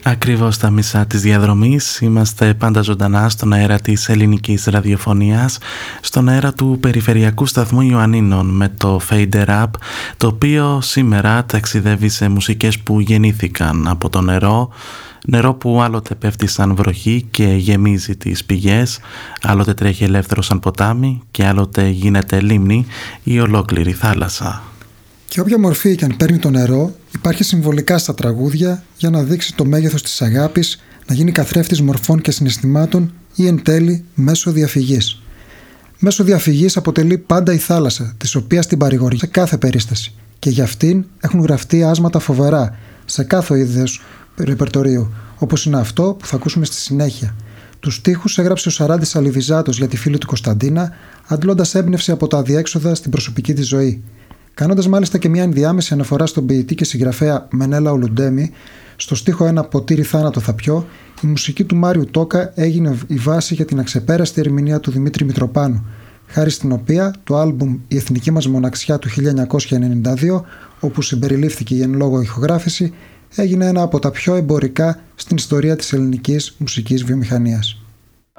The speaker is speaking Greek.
Ακριβώς στα μισά της διαδρομής είμαστε πάντα ζωντανά στον αέρα της ελληνικής ραδιοφωνίας, στον αέρα του περιφερειακού σταθμού Ιωαννίνων με το Fader Up, το οποίο σήμερα ταξιδεύει σε μουσικές που γεννήθηκαν από το νερό που άλλοτε πέφτει σαν βροχή και γεμίζει τις πηγές, άλλοτε τρέχει ελεύθερο σαν ποτάμι και άλλοτε γίνεται λίμνη ή ολόκληρη θάλασσα. Και όποια μορφή και αν παίρνει το νερό, υπάρχει συμβολικά στα τραγούδια για να δείξει το μέγεθος της αγάπης, να γίνει καθρέφτης μορφών και συναισθημάτων ή εν τέλει μέσο διαφυγής. Μέσο διαφυγής αποτελεί πάντα η θάλασσα, της οποίας την παρηγορεί σε κάθε περίσταση. Και για αυτήν έχουν γραφτεί άσματα φοβερά σε κάθε είδος ρεπερτορίου, όπως είναι αυτό που θα ακούσουμε στη συνέχεια. Τους στίχους έγραψε ο Σαράντης Αλιβιζάτος για τη φίλη του Κωνσταντίνα, αντλώντας έμπνευση από τα αδιέξοδα στην προσωπική της ζωή. Κάνοντας μάλιστα και μια ενδιάμεση αναφορά στον ποιητή και συγγραφέα Μενέλα Ουλουντέμι, στο στίχο «Ένα ποτήρι θάνατο θα πιω», η μουσική του Μάριου Τόκα έγινε η βάση για την αξεπέραστη ερμηνεία του Δημήτρη Μητροπάνου, χάρη στην οποία το άλμπουμ «Η Εθνική μας Μοναξιά» του 1992, όπου συμπεριλήφθηκε η εν λόγω ηχογράφηση, έγινε ένα από τα πιο εμπορικά στην ιστορία της ελληνικής μουσικής βιομηχανίας.